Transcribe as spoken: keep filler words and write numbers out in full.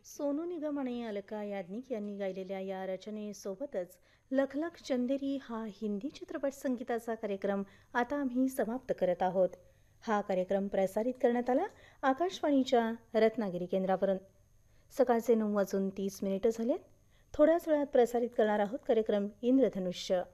सोनू निगम आणि अलका याज्ञिक यांनी गायलेल्या या रचनेसोबतच लख लख चंदेरी हा हिंदी चित्रपट संगीताचा कार्यक्रम आता आम्ही समाप्त करत आहोत. हा कार्यक्रम प्रसारित करण्यात आला आकाशवाणीच्या रत्नागिरी केंद्रावरून. सकाळचे नऊ वाजून तीस मिनिटं झालेत. थोड्याच वेळात प्रसारित करणार आहोत कार्यक्रम इंद्रधनुष्य.